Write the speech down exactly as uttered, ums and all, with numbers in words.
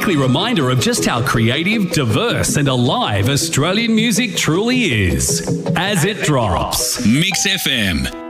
weekly reminder of just how creative, diverse and alive Australian music truly is. As it drops. Mix F M.